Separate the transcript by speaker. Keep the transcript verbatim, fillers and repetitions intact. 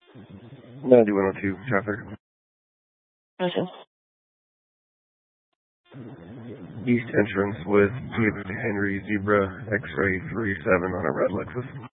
Speaker 1: ninety-one oh two traffic.
Speaker 2: Okay.
Speaker 1: East entrance with David Henry Zebra X-ray three seven on a red Lexus.